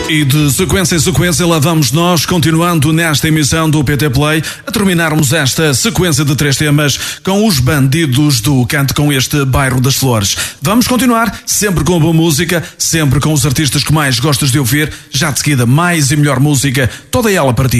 E de sequência em sequência lá vamos nós, continuando nesta emissão do PT Play, a terminarmos esta sequência de 3 temas com os Bandidos do Canto, com este Bairro das Flores. Vamos continuar sempre com boa música, sempre com os artistas que mais gostas de ouvir, já de seguida mais e melhor música, toda ela para ti.